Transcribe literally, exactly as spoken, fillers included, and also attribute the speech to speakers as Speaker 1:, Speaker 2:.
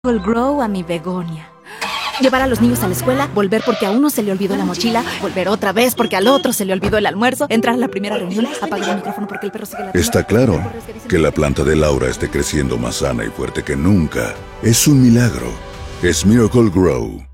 Speaker 1: Grow a mi begonia. Llevar a los niños a la escuela, volver porque a uno se le olvidó la mochila, volver otra vez porque al otro se le olvidó el almuerzo, entrar a la primera reunión, apagar el micrófono porque el perro sigue la...
Speaker 2: Está claro que la planta de Laura esté creciendo más sana y fuerte que nunca. Es un milagro. Es Miracle-Gro.